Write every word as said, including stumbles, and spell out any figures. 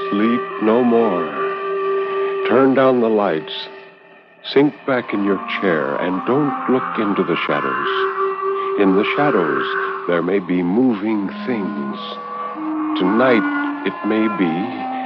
Sleep no more. Turn down the lights. Sink back in your chair and don't look into the shadows. In the shadows, there may be moving things. Tonight, it may be